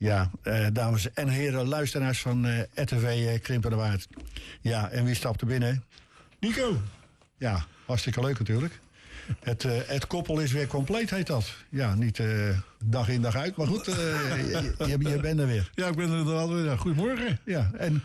Ja, dames en heren, luisteraars van RTV Krimpen de Waard. Ja, en wie stapt er binnen? Nico. Ja, hartstikke leuk natuurlijk. Het koppel is weer compleet, heet dat. Ja, niet dag in dag uit, maar goed, je bent er weer. Ja, ik ben er inderdaad weer. Ja, goedemorgen. Ja, en